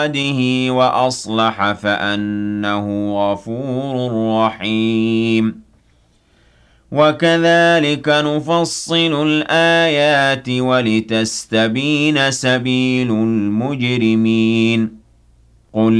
وأصلح فأنه غفور رحيم وكذلك نفصل الآيات ولتستبين سبيل المجرمين قل